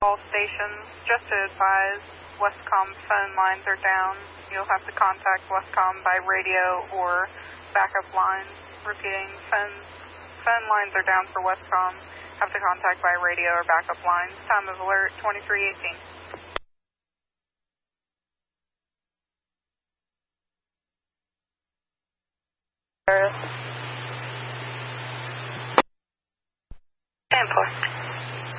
All stations, just to advise, Westcom phone lines are down. You'll have to contact Westcom by radio or backup lines. Repeating, phone lines are down for Westcom. Have to contact by radio or backup lines. Time of alert 2318. Stand for.